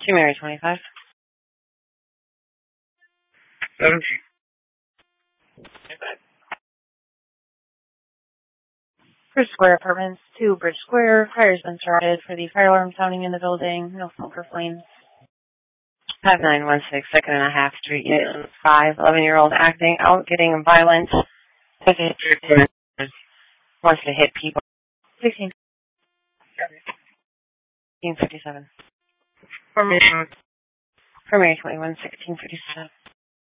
To Mary 25. 17. Bridge Square Apartments, 2 Bridge Square. Fire's been started for the fire alarm sounding in the building. No smoke or flames. 5916 2nd and a Half Street, Unit 5. 11-year-old acting out, getting violent. Wants to hit people. 16. 1657. Formation. For Mary 21, 1657.